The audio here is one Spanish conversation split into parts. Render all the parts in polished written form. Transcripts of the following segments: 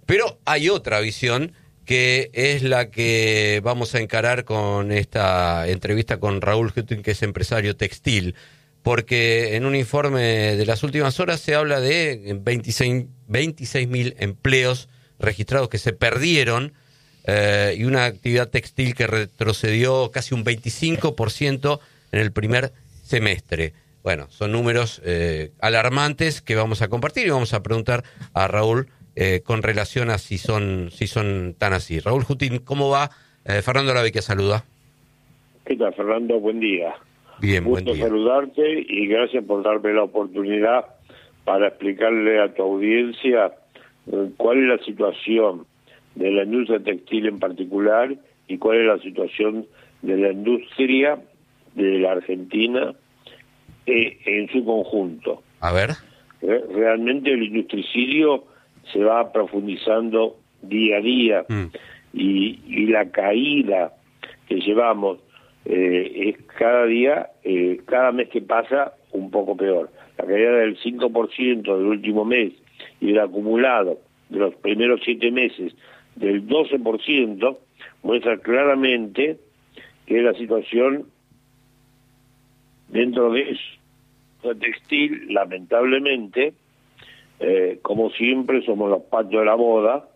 Pero hay otra visión que es la que vamos a encarar con esta entrevista con Raúl Jutín, que es empresario textil, porque en un informe de las últimas horas se habla de 26.000 empleos registrados que se perdieron y una actividad textil que retrocedió casi un 25% en el primer semestre. Bueno, son números alarmantes que vamos a compartir y vamos a preguntar a Raúl con relación a si son tan así. Raúl Jutín, ¿cómo va? Fernando Lavecchia saluda. ¿Qué tal, Fernando? Buen día. Bien, buen día. Gusto saludarte y gracias por darme la oportunidad para explicarle a tu audiencia cuál es la situación de la industria textil en particular y cuál es la situación de la industria de la Argentina en su conjunto. A ver. Realmente el industricidio se va profundizando día a día y la caída que llevamos es cada día, cada mes que pasa, un poco peor. La caída del 5% del último mes y el acumulado de los primeros 7 meses del 12% muestra claramente que la situación dentro de eso, textil, lamentablemente, como siempre, somos los patos de la boda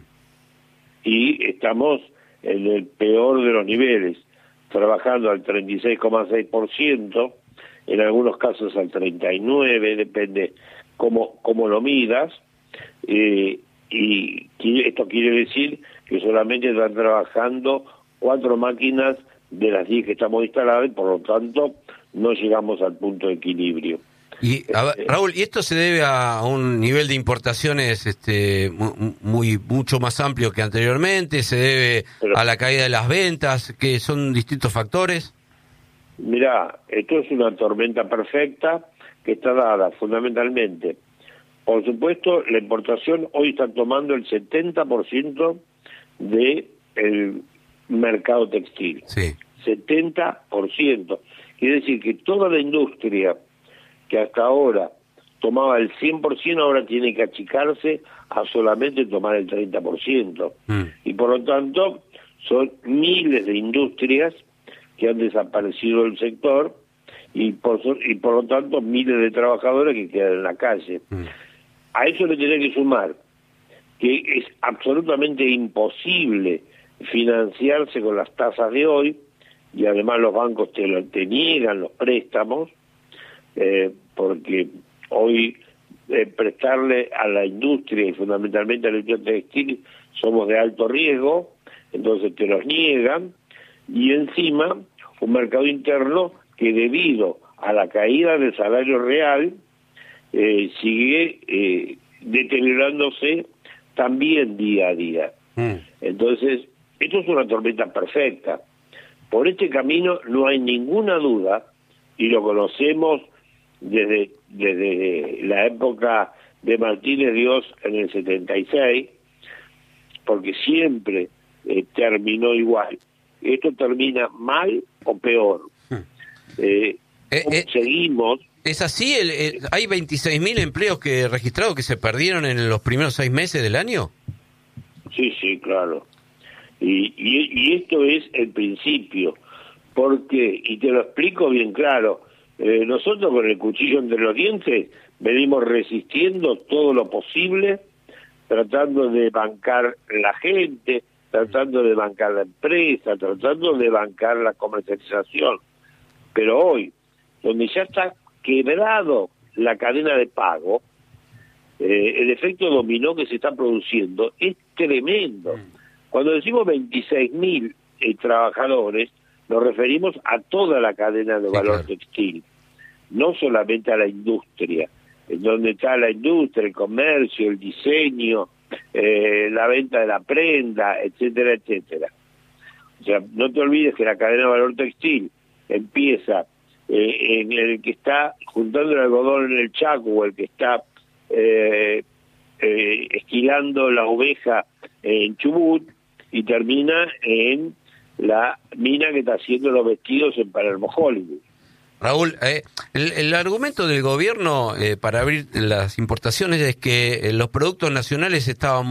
y estamos en el peor de los niveles, trabajando al 36,6%, en algunos casos al 39%, depende cómo lo midas, y esto quiere decir que solamente están trabajando 4 máquinas de las 10 que estamos instaladas y por lo tanto no llegamos al punto de equilibrio. Y Raúl, ¿y esto se debe a un nivel de importaciones mucho más amplio que anteriormente? ¿Se debe a la caída de las ventas, que son distintos factores? Mirá, esto es una tormenta perfecta que está dada fundamentalmente. Por supuesto, la importación hoy está tomando el 70% del mercado textil. Sí. 70%. Quiere decir que toda la industria que hasta ahora tomaba el 100%, ahora tiene que achicarse a solamente tomar el 30%. Y por lo tanto, son miles de industrias que han desaparecido del sector y por lo tanto miles de trabajadores que quedan en la calle. A eso le tiene que sumar que es absolutamente imposible financiarse con las tasas de hoy, y además los bancos te niegan los préstamos, porque hoy prestarle a la industria y fundamentalmente a la industria textil somos de alto riesgo, entonces te los niegan, y encima un mercado interno que debido a la caída del salario real sigue deteriorándose también día a día. Entonces, esto es una tormenta perfecta. Por este camino no hay ninguna duda, y lo conocemos desde la época de Martínez Dios en el 76, porque siempre terminó igual. Esto termina mal o peor. Seguimos. ¿Es así? ¿Hay 26.000 empleos registrados que se perdieron en los primeros 6 meses del año? Sí, claro. Y esto es el principio. ¿Por qué? Y te lo explico bien claro. Nosotros con el cuchillo entre los dientes venimos resistiendo todo lo posible, tratando de bancar la gente, tratando de bancar la empresa, tratando de bancar la comercialización. Pero hoy, donde ya está quebrado la cadena de pago, el efecto dominó que se está produciendo es tremendo. Cuando decimos 26.000 trabajadores, nos referimos a toda la cadena de valor textil, no solamente a la industria, en donde está la industria, el comercio, el diseño, la venta de la prenda, etcétera, etcétera. O sea, no te olvides que la cadena de valor textil empieza en el que está juntando el algodón en el Chaco, o el que está esquilando la oveja en Chubut, y termina en la mina que está haciendo los vestidos en Palermo Hollywood. Raúl, el argumento del gobierno para abrir las importaciones es que los productos nacionales estaban